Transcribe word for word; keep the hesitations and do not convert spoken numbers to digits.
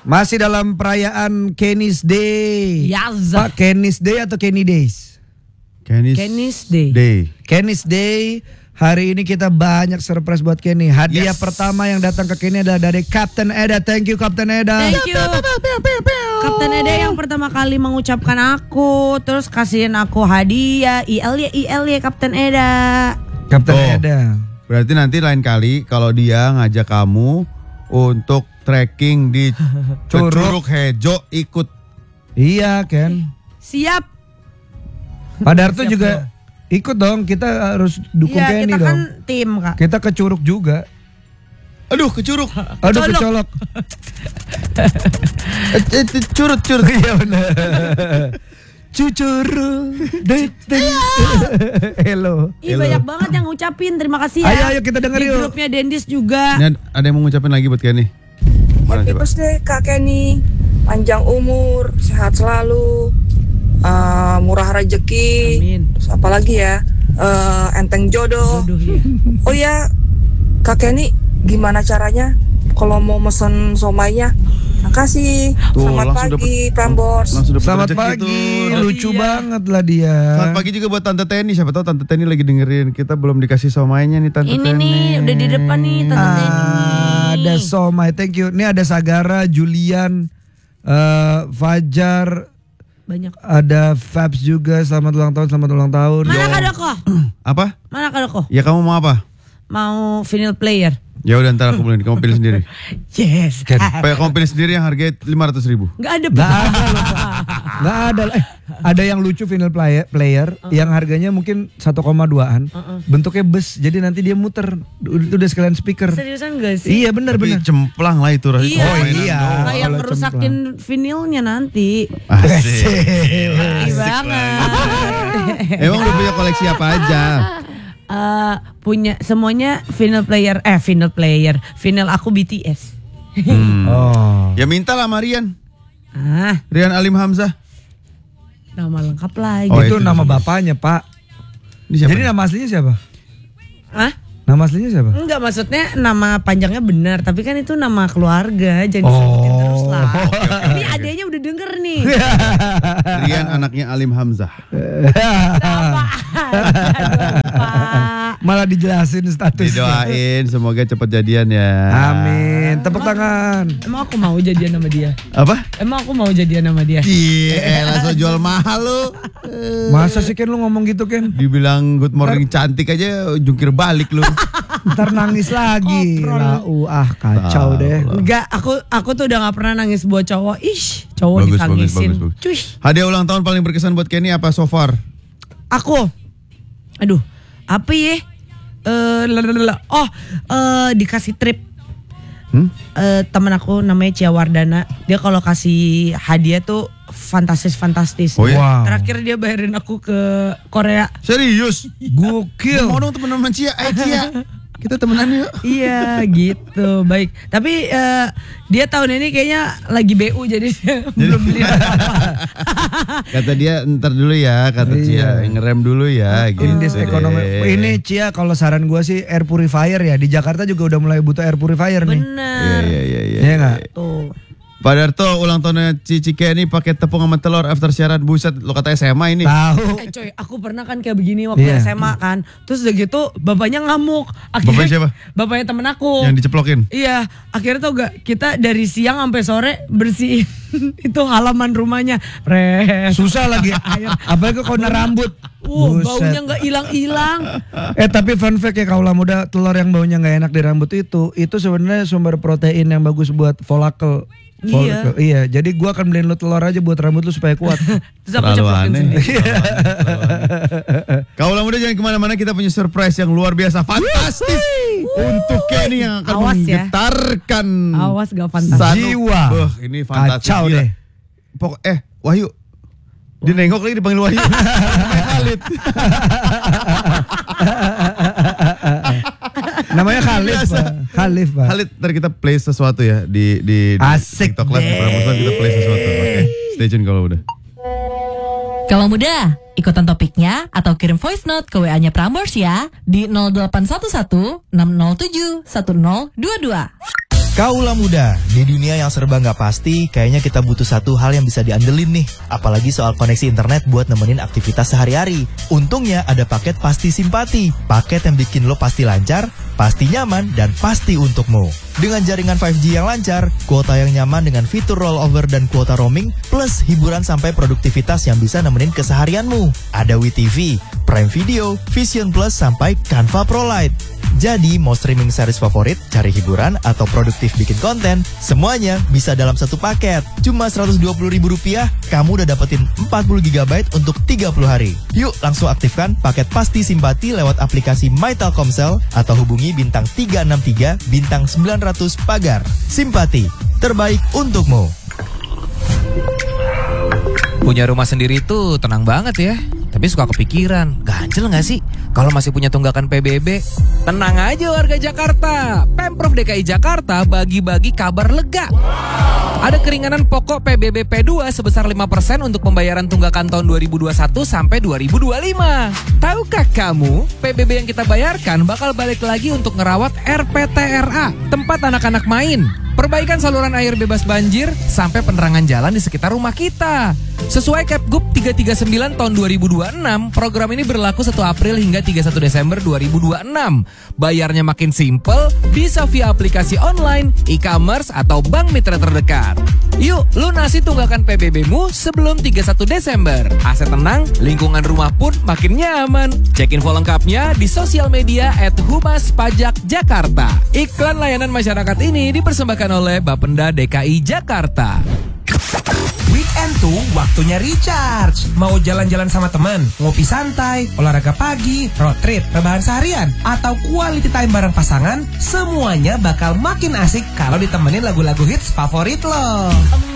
Masih dalam perayaan Kenny's Day. Yes. Pak, Kenny's Day atau Kenny Days? Kenny's, Kenny's Day. Day. Kenny's Day. Hari ini kita banyak surprise buat Kenny. Hadiah Yes. pertama yang datang ke Kenny adalah dari Captain Eda. Thank you Captain Eda. Thank you. Kapten Eda yang pertama kali mengucapkan aku, terus kasihin aku hadiah. I L ya, I L ya Kapten Eda. Captain Oh. Eda. Berarti nanti lain kali kalau dia ngajak kamu untuk trekking di Curug. Curug Hejo, ikut. Iya Ken. Siap. Pak Darto Siap, juga ikut dong. Kita harus dukung Iya, Kenny kita dong. kan tim, Kak. Kita ke Curug juga. Aduh, ke Curug. Aduh Colok. kecolok. Eh, eh, eh, Curut, curut. Iya benar. Cucuru. Hello. Ih, banyak banget yang ngucapin. Terima kasih ya. Ayo ayo kita denger Di yuk. grupnya Dendis juga. Ini ada yang mau ngucapin lagi buat Kenny. Mana Happy coba? birthday Kak Kenny, panjang umur, sehat selalu, uh, murah rezeki, Amin. terus apa lagi ya, uh, enteng jodoh. Aduh ya. Oh ya, Kak Kenny, gimana caranya kalau mau mesen somainya? Makasih. Tuh, Selamat langsung pagi, dapet- Prambors. Langsung dapet Selamat rezeki pagi. tuh. Lucu Iya. banget lah dia. Selamat pagi juga buat Tante Teni. Siapa tahu Tante Teni lagi dengerin. Kita belum dikasih somainya nih Tante Ini Teni. nih, udah di depan nih Tante Teni. Ada somai, thank you. Ini ada Sagara, Julian, eh, Fajar, Banyak. ada Fabs juga. Selamat ulang tahun, selamat ulang tahun. Mana Kadoko? Apa? Mana Kadoko? Ya kamu mau apa? Mau vinyl player. Ya udah ntar aku beliin. Kamu pilih sendiri. Yes. Kayak kamu pilih sendiri yang harganya lima ratus ribu. Enggak ada. Nggak ada loh, Pak. Nggak ada. Eh, ada yang lucu vinyl player, player yang harganya mungkin satu koma dua-an. Bentuknya bus. Jadi nanti dia muter. Itu udah sekalian speaker. Seriusan gak sih? Iya benar Tapi benar. cemplang lah itu. Rasanya. Iya. Oh, iya. Kayak Kalau ngerusakin vinilnya nanti. Asik. Ngeri banget. Emang udah punya koleksi apa aja? Eh, punya semuanya vinyl player eh vinyl player vinyl aku B T S. Hmm. Oh. Ya minta lah Marian. Ah, Rian Alim Hamzah. nama lengkap lagi. Oh, itu itu nama sudah. bapaknya, Pak. Ini siapa? Jadi nama aslinya siapa? Hah? Nama aslinya siapa? Enggak, maksudnya nama panjangnya benar, tapi kan itu nama keluarga, jangan Oh. disebutin terus lah. Oke, oke, oke, Ini oke. adanya udah denger nih. Rian anaknya Alim Hamzah. Sama. Pak. Malah dijelasin statusnya. Didoain semoga cepat jadian ya. Amin. Tepuk tangan. Emang aku mau jadian sama dia? Apa? Emang aku mau jadian sama dia? Iya, langsung jual mahal lu. Masa sih Ken lu ngomong gitu Ken? Dibilang good morning cantik aja jungkir balik lu. Ntar nangis lagi. Koprol. Lah, uh, ah kacau deh. Enggak, aku aku tuh udah gak pernah nangis buat cowok. Ish, cowok Bagus, bagus, ditangisin. bagus, bagus. Cuy, Hadiah ulang tahun paling berkesan buat Kenny apa so far? aku. Aduh, apa ya? Eh, lalalala. oh, eh dikasih trip. Hmm? Eh, temen aku namanya Cia Wardana. Dia kalau kasih hadiah tuh fantastis fantastis. Oh ya? Wow. Terakhir dia bayarin aku ke Korea. Serius? Gokil. Mau dong temen-temen Cia, eh Cia. Kita temenan yuk. Iya gitu, baik. Tapi eh, dia tahun ini kayaknya lagi B U jadi dia belum beli apa-apa. Kata dia ntar dulu ya, kata Iya. Cia ngerem dulu ya. Gitu Indis deh. ekonomi. Ini Cia kalau saran gua sih air purifier ya. Di Jakarta juga udah mulai butuh air purifier nih. Bener. Iya iya iya. Iya nggak? Tuh. Pak Darto ulang tahunnya Cici Kenny pakai tepung sama telur after siaran, buset lo kata S M A ini. Tahu. Eh coy, aku pernah kan kayak begini waktu Iya. S M A kan. Terus udah gitu bapaknya ngamuk. Bapaknya siapa? Bapaknya temen aku. Yang diceplokin. Iya, akhirnya tau gak, kita dari siang sampai sore bersihin itu halaman rumahnya. Pres. Susah lagi. Apalagi kalau kena rambut. Uh, Buset. baunya nggak hilang-hilang. Eh tapi fun fact ya kaulah muda, telur yang baunya nggak enak di rambut itu, itu sebenarnya sumber protein yang bagus buat folakel. Iya. Folakel. Iya. Jadi gua akan beliin lu telur aja buat rambut lu supaya kuat. Terus aku Terlalu ceplokin aneh. sendiri. Kaulah muda jangan kemana-mana, kita punya surprise yang luar biasa fantastis untuk Kenny yang akan Awas ya. menggetarkan Awas gak fantastis. satu- Jiwa. Beuh, ini fantastis Kacau gila. deh. Pokok eh Wahyu. Dia nengok lagi dipanggil Wahyu. Namanya Khalid. Namanya Khalif, Biasa. Pak. Khalif, Pak. Khalid, ntar kita play sesuatu ya di di, di Asik TikTok Live deh. Pramusa, kita play sesuatu. Oke, stay tune kalau udah. Kalau muda, ikutan topiknya atau kirim voice note ke W A-nya Prambors ya di nol delapan satu satu enam nol tujuh satu nol dua dua. Kaulah muda, di dunia yang serba nggak pasti, kayaknya kita butuh satu hal yang bisa diandelin nih. Apalagi soal koneksi internet buat nemenin aktivitas sehari-hari. Untungnya ada paket Pasti Simpati. Paket yang bikin lo pasti lancar, pasti nyaman, dan pasti untukmu. Dengan jaringan lima G yang lancar, kuota yang nyaman dengan fitur rollover dan kuota roaming, plus hiburan sampai produktivitas yang bisa nemenin keseharianmu. Ada W T V, Prime Video, Vision Plus, sampai Canva Pro Lite. Jadi mau streaming series favorit, cari hiburan, atau produktif bikin konten, semuanya bisa dalam satu paket. Cuma seratus dua puluh ribu rupiah, kamu udah dapetin empat puluh giga byte untuk tiga puluh hari. Yuk langsung aktifkan paket Pasti Simpati lewat aplikasi My Telkomsel atau hubungi bintang tiga enam tiga bintang sembilan ratus pagar. Simpati, terbaik untukmu. Punya rumah sendiri tuh tenang banget ya. Tapi suka kepikiran, ganjel gak sih kalau masih punya tunggakan P B B? Tenang aja warga Jakarta, Pemprov D K I Jakarta bagi-bagi kabar lega. Ada keringanan pokok P B B P dua sebesar lima persen untuk pembayaran tunggakan tahun dua ribu dua puluh satu sampai dua ribu dua puluh lima. Tahukah kamu, P B B yang kita bayarkan bakal balik lagi untuk ngerawat R P T R A, tempat anak-anak main. Perbaikan saluran air bebas banjir sampai penerangan jalan di sekitar rumah kita. Sesuai Kepgub tiga tiga sembilan tahun dua ribu dua puluh enam, program ini berlaku satu April hingga tiga puluh satu Desember dua ribu dua puluh enam. Bayarnya makin simple, bisa via aplikasi online, e-commerce, atau bank mitra terdekat. Yuk, lunasi tunggakan P B B-mu sebelum tiga puluh satu Desember. Aset tenang, lingkungan rumah pun makin nyaman. Cek info lengkapnya di sosial media at Humas Pajak Jakarta. Iklan layanan masyarakat ini dipersembahkan oleh Bapenda D K I Jakarta. Weekend tuh waktunya recharge. Mau jalan-jalan sama teman, ngopi santai, olahraga pagi, road trip, rebahan seharian, atau quality time bareng pasangan, semuanya bakal makin asik kalau ditemenin lagu-lagu hits favorit lo.